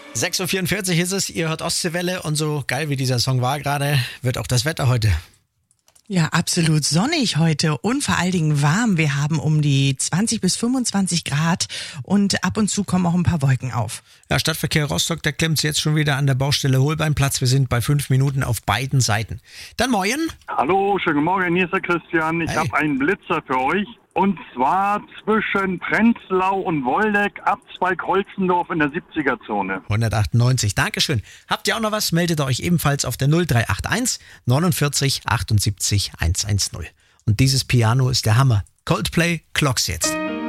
6.44 Uhr ist es, ihr hört Ostseewelle und so geil wie dieser Song war gerade, wird auch das Wetter heute. Ja, absolut sonnig heute und vor allen Dingen warm. Wir haben um die 20 bis 25 Grad und ab und zu kommen auch ein paar Wolken auf. Ja, Stadtverkehr Rostock, der klemmt jetzt schon wieder an der Baustelle Holbeinplatz. Wir sind bei 5 Minuten auf beiden Seiten. Dann Moin. Hallo, schönen Morgen, hier ist der Christian. Ich habe einen Blitzer für euch. Und zwar zwischen Prenzlau und Woldeck, Abzweig Holzendorf in der 70er-Zone. 198, Dankeschön. Habt ihr auch noch was? Meldet euch ebenfalls auf der 0381 49 78 110. Und dieses Piano ist der Hammer. Coldplay, Clocks jetzt.